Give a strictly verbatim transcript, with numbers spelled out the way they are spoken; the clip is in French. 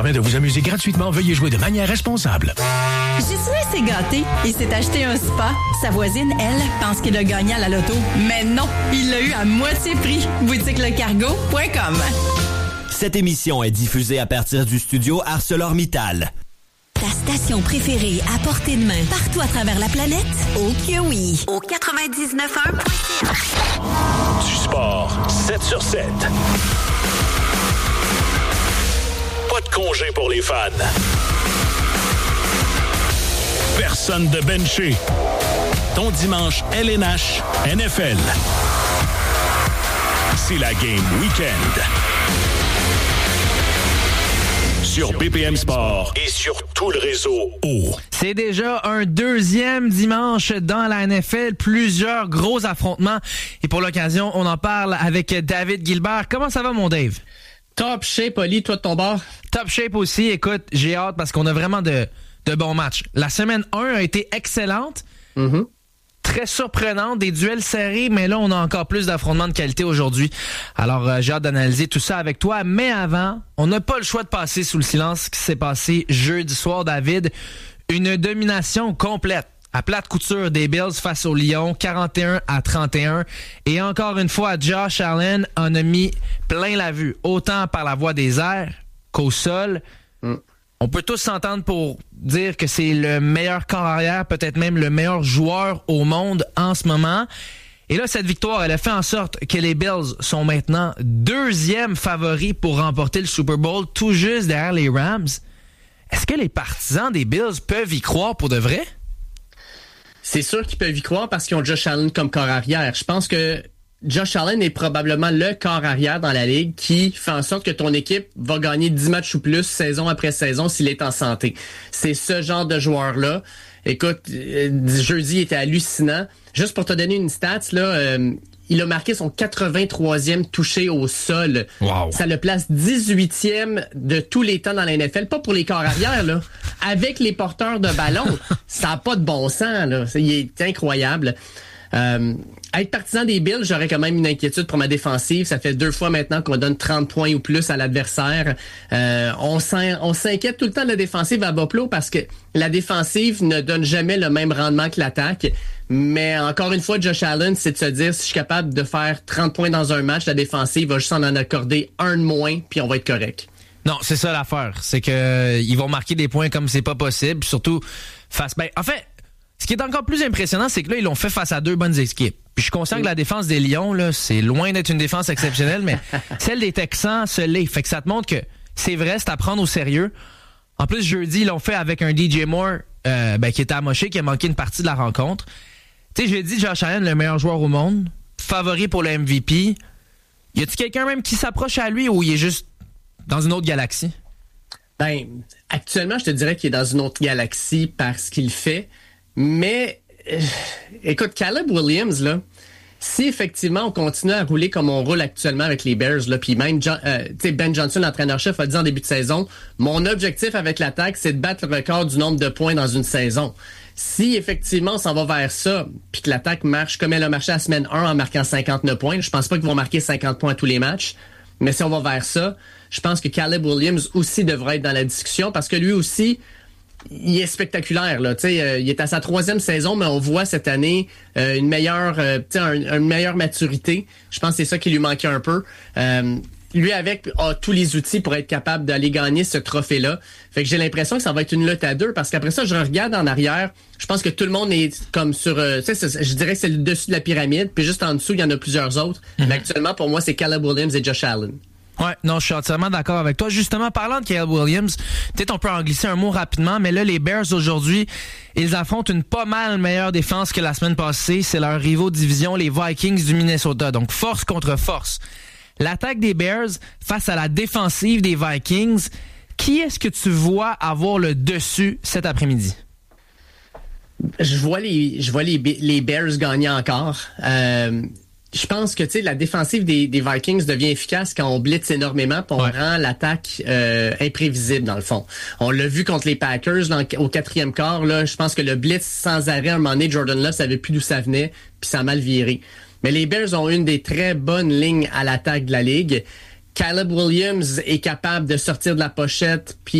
besoin de vous amuser gratuitement, veuillez jouer de manière responsable. Ghislain s'est gâté. Il s'est acheté un spa. Sa voisine, elle, pense qu'il a gagné à la loto. Mais non, il l'a eu à moitié prix. boutique le cargo point com. Cette émission est diffusée à partir du studio ArcelorMittal. Ta station préférée à portée de main partout à travers la planète? Oh que oui! Au quatre-vingt-dix-neuf point un. Du sport, sept sur sept. Pas de congé pour les fans. Personne de benché. Ton dimanche L N H N F L. C'est la Game Weekend. Sur B P M Sport et sur tout le réseau O. C'est déjà un deuxième dimanche dans la N F L. Plusieurs gros affrontements. Et pour l'occasion, on en parle avec David Gilbert. Comment ça va, mon Dave? Top shape, Oli, toi de ton bord? Top shape aussi. Écoute, j'ai hâte parce qu'on a vraiment de, de bons matchs. La semaine un a été excellente. Mm-hmm. Très surprenante, des duels serrés, mais là, on a encore plus d'affrontements de qualité aujourd'hui. Alors, euh, j'ai hâte d'analyser tout ça avec toi. Mais avant, on n'a pas le choix de passer sous le silence ce qui s'est passé jeudi soir, David. Une domination complète à plate couture des Bills face aux Lions, quarante et un à trente et un. Et encore une fois, Josh Allen en a mis plein la vue, autant par la voie des airs qu'au sol. Mm. On peut tous s'entendre pour dire que c'est le meilleur corps arrière, peut-être même le meilleur joueur au monde en ce moment. Et là, cette victoire, elle a fait en sorte que les Bills sont maintenant deuxième favoris pour remporter le Super Bowl, tout juste derrière les Rams. Est-ce que les partisans des Bills peuvent y croire pour de vrai? C'est sûr qu'ils peuvent y croire parce qu'ils ont Josh Allen comme corps arrière. Je pense que Josh Allen est probablement le corps arrière dans la ligue qui fait en sorte que ton équipe va gagner dix matchs ou plus saison après saison s'il est en santé. C'est ce genre de joueur-là. Écoute, jeudi il était hallucinant. Juste pour te donner une stat, là, euh, il a marqué son quatre-vingt-troisième touché au sol. Wow. Ça le place dix-huitième de tous les temps dans la N F L. Pas pour les corps arrière, là. Avec les porteurs de ballon. Ça n'a pas de bon sens, là. Il est incroyable. Euh, être partisan des Bills, j'aurais quand même une inquiétude pour ma défensive. Ça fait deux fois maintenant qu'on donne trente points ou plus à l'adversaire. Euh, on, s'in- on s'inquiète tout le temps de la défensive à Buffalo parce que la défensive ne donne jamais le même rendement que l'attaque. Mais encore une fois, Josh Allen, c'est de se dire si je suis capable de faire trente points dans un match, la défensive va juste en accorder un de moins, puis on va être correct. Non, c'est ça l'affaire. C'est que euh, ils vont marquer des points comme c'est pas possible. Surtout face... Ben, en fait... Ce qui est encore plus impressionnant, c'est que là, ils l'ont fait face à deux bonnes équipes. Puis je suis conscient oui. que la défense des Lions, là, c'est loin d'être une défense exceptionnelle, mais celle des Texans se l'est. Fait que ça te montre que c'est vrai, c'est à prendre au sérieux. En plus, jeudi, ils l'ont fait avec un D J Moore euh, ben, qui était amoché, qui a manqué une partie de la rencontre. Tu sais, j'ai dit Josh Allen, le meilleur joueur au monde, favori pour le M V P. Y a-t-il quelqu'un même qui s'approche à lui ou il est juste dans une autre galaxie? Ben, actuellement, je te dirais qu'il est dans une autre galaxie par ce qu'il fait. Mais, euh, écoute, Caleb Williams, là, si effectivement on continue à rouler comme on roule actuellement avec les Bears, là, puis même John, euh, Ben Johnson, l'entraîneur-chef, a dit en début de saison, mon objectif avec l'attaque, c'est de battre le record du nombre de points dans une saison. Si effectivement on s'en va vers ça, puis que l'attaque marche comme elle a marché la semaine un en marquant cinquante-neuf points, je pense pas qu'ils vont marquer cinquante points à tous les matchs, mais si on va vers ça, je pense que Caleb Williams aussi devrait être dans la discussion parce que lui aussi, il est spectaculaire, là. Tu sais, euh, il est à sa troisième saison, mais on voit cette année euh, une meilleure, euh, tu sais, un, une meilleure maturité. Je pense que c'est ça qui lui manquait un peu. Euh, lui avec a tous les outils pour être capable d'aller gagner ce trophée-là. Fait que j'ai l'impression que ça va être une lutte à deux, parce qu'après ça, je regarde en arrière, je pense que tout le monde est comme sur, euh, tu sais, je dirais que c'est le dessus de la pyramide, puis juste en dessous, il y en a plusieurs autres. Mm-hmm. Mais actuellement, pour moi, c'est Caleb Williams et Josh Allen. Ouais, non, je suis entièrement d'accord avec toi. Justement, parlant de Caleb Williams, peut-être on peut en glisser un mot rapidement, mais là, les Bears, aujourd'hui, ils affrontent une pas mal meilleure défense que la semaine passée. C'est leur rivaux de division, les Vikings du Minnesota. Donc, force contre force. L'attaque des Bears face à la défensive des Vikings, qui est-ce que tu vois avoir le dessus cet après-midi? Je vois les, je vois les, les Bears gagner encore. Euh... Je pense que tu sais la défensive des, des Vikings devient efficace quand on blitz énormément, puis on ouais. rend l'attaque euh, imprévisible dans le fond. On l'a vu contre les Packers dans, au quatrième quart. Là, je pense que le blitz sans arrêt, à un moment donné, Jordan Love savait plus d'où ça venait, puis ça a mal viré. Mais les Bears ont une des très bonnes lignes à l'attaque de la ligue. Caleb Williams est capable de sortir de la pochette, puis